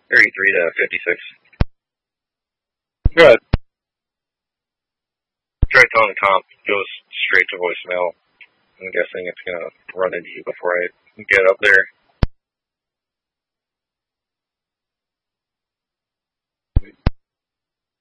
33 to 56. Good. Try telling Tom goes straight to voicemail. I'm guessing it's gonna run into you before I get up there.